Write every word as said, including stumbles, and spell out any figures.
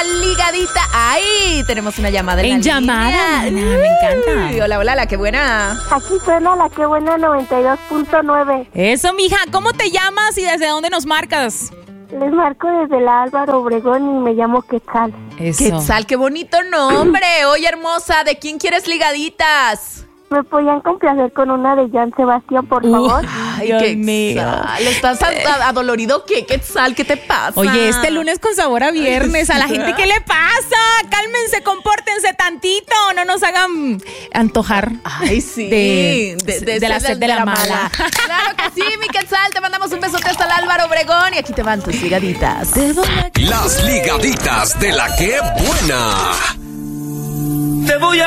la ligadita. ¡Ay! Tenemos una llamada en, en la llamada, línea. mana, me encanta. Uy, hola, hola, la que buena. Aquí suena la que buena noventa y dos punto nueve. Eso, mija, ¿cómo te llamas y desde dónde nos marcas? Les marco desde la Álvaro Obregón y me llamo Quetzal. Eso. Quetzal, qué bonito nombre. Oye, hermosa, ¿de quién quieres ligaditas? ¿Me podían complacer con una de Joan Sebastián, por favor? Ay, Dios Quetzal. mío. ¿Estás a- adolorido qué, Quetzal? ¿Qué te pasa? Oye, este lunes con sabor a viernes, Ay, a la sí, gente, ¿verdad? ¿qué le pasa? Cálmense, compórtense tantito, no nos hagan antojar. Ay, sí. De- de, de la sed de la mala. Claro que sí, mi Quetzal. Te mandamos un besote hasta el Álvaro Obregón. Y aquí te van tus ligaditas. Las ligaditas de la que buena. Te voy a